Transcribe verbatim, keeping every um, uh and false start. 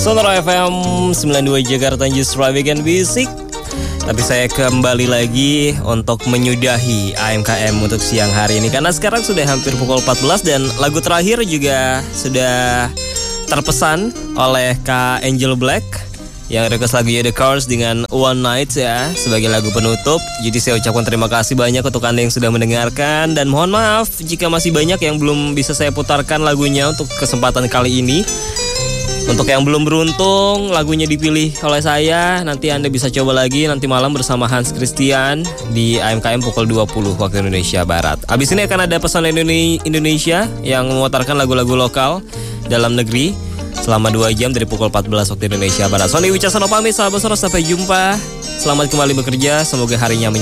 Sonora F M sembilan puluh dua Jakarta Justru Weekend Music. Tapi saya kembali lagi untuk menyudahi A M K M untuk siang hari ini, karena sekarang sudah hampir pukul empat belas dan lagu terakhir juga sudah terpesan oleh Kak Angel Black yang request lagunya The Cars dengan One Night ya sebagai lagu penutup. Jadi saya ucapkan terima kasih banyak untuk Anda yang sudah mendengarkan, dan mohon maaf jika masih banyak yang belum bisa saya putarkan lagunya untuk kesempatan kali ini. Untuk yang belum beruntung lagunya dipilih oleh saya, nanti Anda bisa coba lagi nanti malam bersama Hans Christian di A M K M pukul dua puluh waktu Indonesia Barat. Abis ini akan ada pesan Indonesia yang memutarkan lagu-lagu lokal dalam negeri selama dua jam dari pukul empat belas waktu Indonesia Barat. Sony Wicaksono pamit, sahabat Sonora, sampai jumpa. Selamat kembali bekerja, semoga harinya menyenangkan.